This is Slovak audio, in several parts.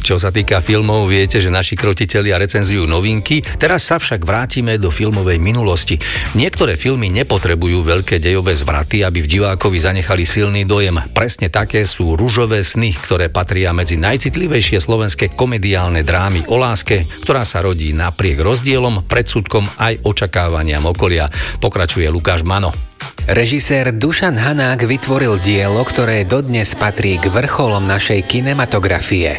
Čo sa týka filmov, viete, že naši krotitelia recenzujú novinky, teraz sa však vrátime do filmovej minulosti. Niektoré filmy nepotrebujú veľké dejové zvraty, aby v divákovi zanechali silný dojem. Presne také sú Ružové sny, ktoré patria medzi najcitlivejšie slovenské komediálne drámy o láske, ktorá sa rodí napriek rozdielom, predsudkom aj očakávaniam okolia. Pokračuje Lukáš Mano. Režisér Dušan Hanák vytvoril dielo, ktoré dodnes patrí k vrcholom našej kinematografie.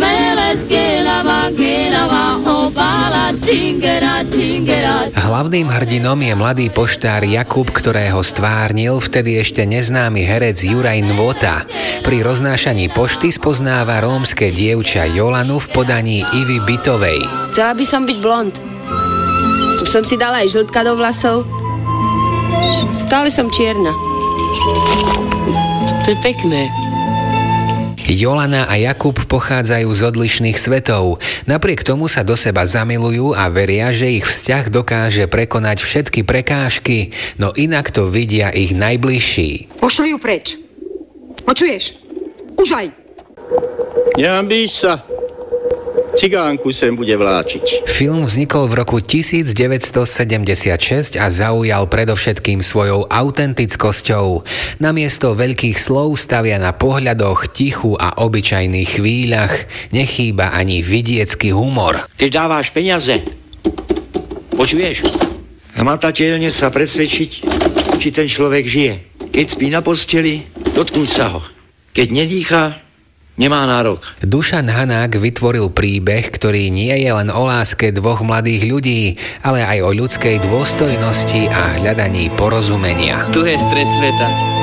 Hlavným hrdinom je mladý poštár Jakub, ktorého stvárnil vtedy ešte neznámy herec Juraj Nôta. Pri roznášaní pošty spoznáva rómske dievča Jolanu v podaní Ivy Bytovej. Chcela by som byť blond. Už som si dala aj žltka do vlasov. Stále som čierna. To je pekné. Jolana a Jakub pochádzajú z odlišných svetov. Napriek tomu sa do seba zamilujú a veria, že ich vzťah dokáže prekonať všetky prekážky, no inak to vidia ich najbližší. Pošli ju preč. Počuješ? Už aj. Nehambíš sa. Cigánku sem bude vláčiť. Film vznikol v roku 1976 a zaujal predovšetkým svojou autentickosťou. Namiesto veľkých slov stavia na pohľadoch, tichu a obyčajných chvíľach. Nechýba ani vidiecký humor. Keď dáváš peniaze, počuješ? Hmatateľne sa presvedčiť, či ten človek žije. Keď spí na posteli, dotknúť sa ho. Keď nedýchá, nemá nárok. Dušan Hanák vytvoril príbeh, ktorý nie je len o láske dvoch mladých ľudí, ale aj o ľudskej dôstojnosti a hľadaní porozumenia. Tu je stred sveta.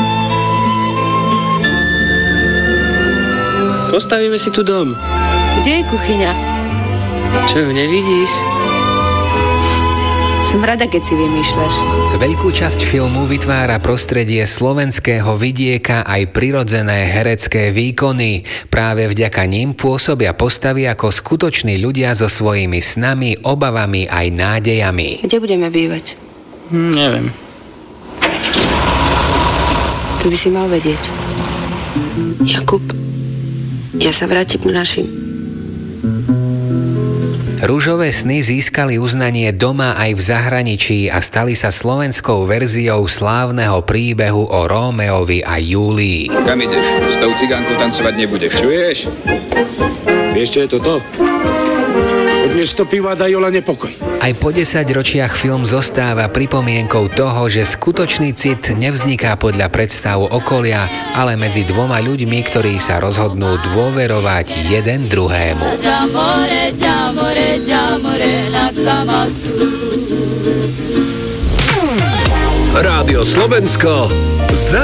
Postavíme si tu dom. Kde je kuchyňa? Čo ju nevidíš? Som rada, keď si vymýšľaš. Veľkú časť filmu vytvára prostredie slovenského vidieka aj prirodzené herecké výkony. Práve vďaka nim pôsobia postavy ako skutoční ľudia so svojimi snami, obavami aj nádejami. Kde budeme bývať? Neviem. To by si mal vedieť. Jakub, ja sa vrátim k našim. Ružové sny získali uznanie doma aj v zahraničí a stali sa slovenskou verziou slávneho príbehu o Rómeovi a Júlii. Kam ideš? S tou cigánkou tancovať nebudeš. Čuješ? Vieš, čo je to? Odnes to piva, daj Jolane pokoj. Aj po 10 ročiach film zostáva pripomienkou toho, že skutočný cit nevzniká podľa predstav okolia, ale medzi dvoma ľuďmi, ktorí sa rozhodnú dôverovať jeden druhému. Rádio Slovensko